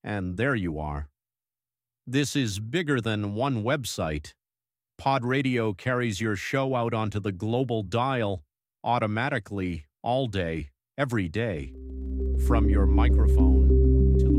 and there you are. This is bigger than one website. Pod Radio carries your show out onto the global dial automatically all day, every day, from your microphone